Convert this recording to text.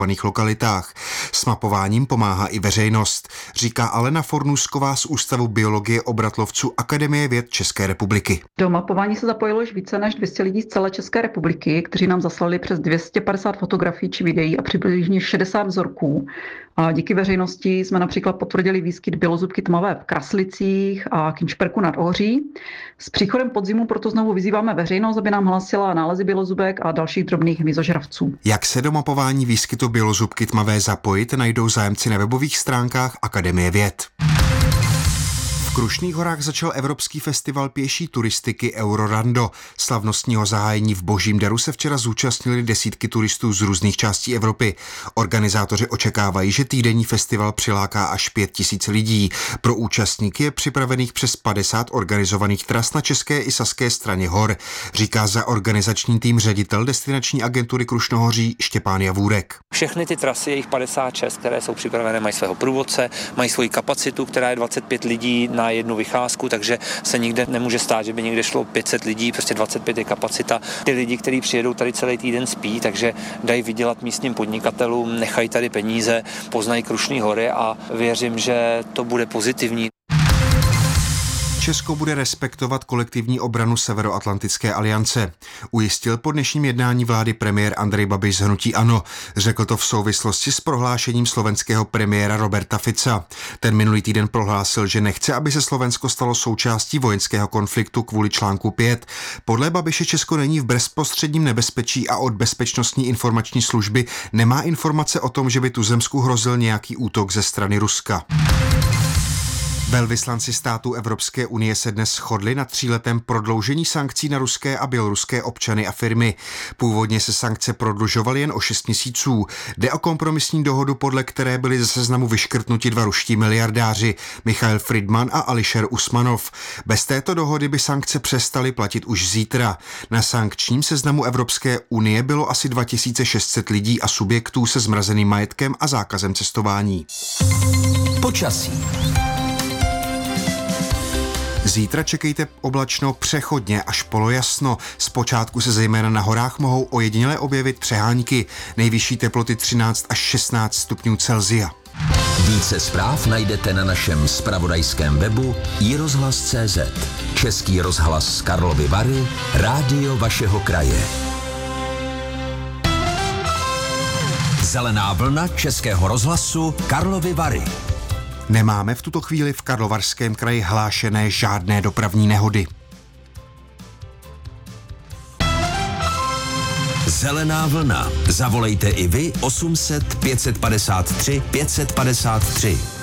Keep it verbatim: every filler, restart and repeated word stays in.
zmapovaných lokalitách. S mapováním pomáhá i veřejnost, říká Alena Fornůsková z Ústavu biologie obratlovců Akademie věd České republiky. Do mapování se zapojilo již více než dvě stě lidí z celé České republiky, kteří nám zaslali přes dvě stě padesát fotografií či videí a přibližně šedesát vzorků. A díky veřejnosti jsme například potvrdili výskyt bělozubky tmavé v Kraslicích a Kynšperku nad Ohří. S příchodem podzimu proto znovu vyzýváme veřejnost, aby nám hlásila nálezy bělozubek a dalších drobných hmyzožravců. Jak se do mapování výskytu bělozubky tmavé zapojit, najdou zájemci na webových stránkách Akademie věd. V Krušných horách začal Evropský festival pěší turistiky Eurorando. Slavnostního zahájení v Božím daru se včera zúčastnili desítky turistů z různých částí Evropy. Organizátoři očekávají, že týdenní festival přiláká až pět tisíc lidí. Pro účastníky je připravených přes padesát organizovaných tras na české i saské straně hor, říká za organizační tým ředitel destinační agentury Krušnohoří Štěpán Javůrek. Všechny ty trasy, jejich padesát šest, které jsou připravené, mají svého průvodce, mají svoji kapacitu, která je dvacet pět lidí na jednu vycházku, takže se nikde nemůže stát, že by někde šlo pět set lidí, prostě dvacet pět je kapacita. Ty lidi, kteří přijedou tady celý týden spí, takže dají vydělat místním podnikatelům, nechají tady peníze, poznají Krušný hory a věřím, že to bude pozitivní. Česko bude respektovat kolektivní obranu Severoatlantické aliance. Ujistil po dnešním jednání vlády premiér Andrej Babiš z hnutí ANO. Řekl to v souvislosti s prohlášením slovenského premiéra Roberta Fica. Ten minulý týden prohlásil, že nechce, aby se Slovensko stalo součástí vojenského konfliktu kvůli článku pět. Podle Babiše Česko není v bezprostředním nebezpečí a od Bezpečnostní informační služby nemá informace o tom, že by tuzemsku hrozil nějaký útok ze strany Ruska. Velvyslanci států Evropské unie se dnes shodli na tříletém prodloužení sankcí na ruské a běloruské občany a firmy. Původně se sankce prodlužovaly jen o šest měsíců. Jde o kompromisní dohodu, podle které byli ze seznamu vyškrtnuti dva ruští miliardáři, Michail Friedman a Alisher Usmanov. Bez této dohody by sankce přestaly platit už zítra. Na sankčním seznamu Evropské unie bylo asi dva tisíce šest set lidí a subjektů se zmrazeným majetkem a zákazem cestování. Počasí. Zítra čekejte oblačno, přechodně až polojasno. Zpočátku se zejména na horách mohou ojediněle objevit přehánky. Nejvyšší teploty třináct až šestnáct stupňů Celsia. Více zpráv najdete na našem zpravodajském webu i rozhlas tečka cé zet. Český rozhlas z Karlovy Vary, rádio vašeho kraje. Zelená vlna Českého rozhlasu Karlovy Vary. Nemáme v tuto chvíli v Karlovarském kraji hlášené žádné dopravní nehody. Zelená vlna. Zavolejte i vy osm set pět set padesát tři pět set padesát tři.